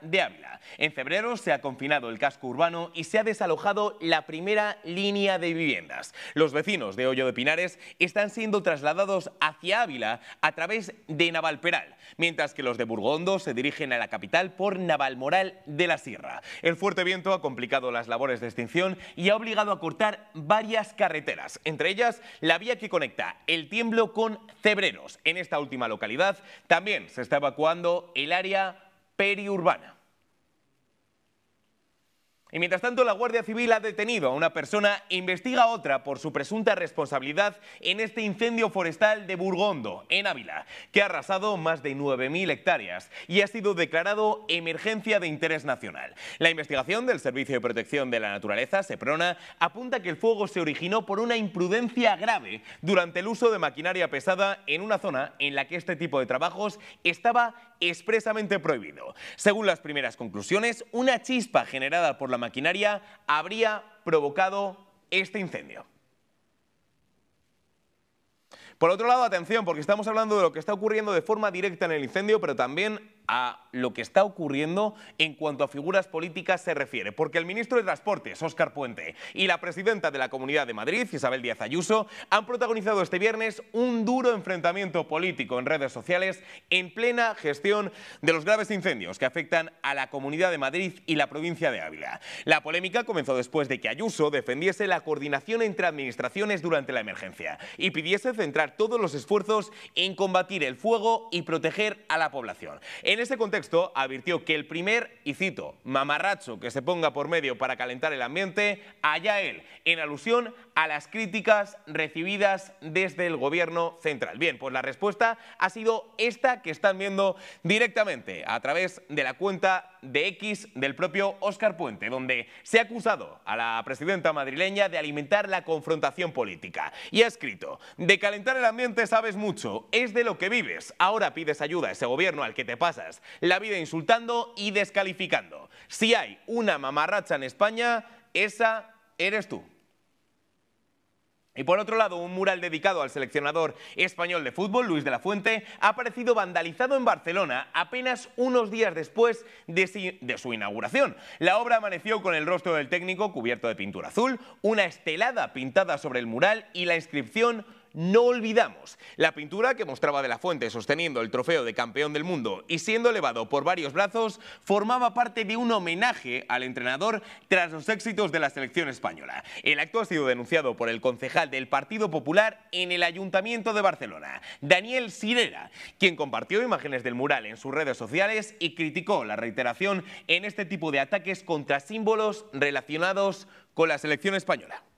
de Ávila. En febrero se ha confinado el casco urbano y se ha desalojado la primera línea de viviendas. Los vecinos de Hoyo de Pinares están siendo trasladados hacia Ávila a través de Navalperal, mientras que los de Burgondo se dirigen a la capital por Navalmoral de la Sierra. El fuerte viento ha complicado las labores de extinción y ha obligado a cortar varias carreteras, entre ellas la vía que conecta El Tiemblo con Cebreros. En esta última localidad también se está evacuando el área periurbana. Y mientras tanto, la Guardia Civil ha detenido a una persona e investiga a otra por su presunta responsabilidad en este incendio forestal de Burgondo, en Ávila, que ha arrasado más de 9.000 hectáreas y ha sido declarado emergencia de interés nacional. La investigación del Servicio de Protección de la Naturaleza, Seprona, apunta que el fuego se originó por una imprudencia grave durante el uso de maquinaria pesada en una zona en la que este tipo de trabajos estaba expresamente prohibido. Según las primeras conclusiones, una chispa generada por la maquinaria habría provocado este incendio. Por otro lado, atención, porque estamos hablando de lo que está ocurriendo de forma directa en el incendio, pero también a lo que está ocurriendo en cuanto a figuras políticas se refiere, porque el ministro de Transportes, Óscar Puente, y la presidenta de la Comunidad de Madrid, Isabel Díaz Ayuso, han protagonizado este viernes un duro enfrentamiento político en redes sociales en plena gestión de los graves incendios que afectan a la Comunidad de Madrid y la provincia de Ávila. La polémica comenzó después de que Ayuso defendiese la coordinación entre administraciones durante la emergencia y pidiese centrar todos los esfuerzos en combatir el fuego y proteger a la población. En ese contexto, advirtió que el primer, y cito, mamarracho que se ponga por medio para calentar el ambiente, allá él, en alusión a las críticas recibidas desde el gobierno central. Bien, pues la respuesta ha sido esta que están viendo directamente a través de la cuenta de X del propio Óscar Puente, donde se ha acusado a la presidenta madrileña de alimentar la confrontación política. Y ha escrito: de calentar el ambiente sabes mucho, es de lo que vives. Ahora pides ayuda a ese gobierno al que te pasas la vida insultando y descalificando. Si hay una mamarracha en España, esa eres tú. Y por otro lado, un mural dedicado al seleccionador español de fútbol, Luis de la Fuente, ha aparecido vandalizado en Barcelona apenas unos días después de su inauguración. La obra amaneció con el rostro del técnico cubierto de pintura azul, una estelada pintada sobre el mural y la inscripción "No olvidamos". La pintura, que mostraba de la Fuente sosteniendo el trofeo de campeón del mundo y siendo elevado por varios brazos, formaba parte de un homenaje al entrenador tras los éxitos de la selección española. El acto ha sido denunciado por el concejal del Partido Popular en el Ayuntamiento de Barcelona, Daniel Sirera, quien compartió imágenes del mural en sus redes sociales y criticó la reiteración en este tipo de ataques contra símbolos relacionados con la selección española.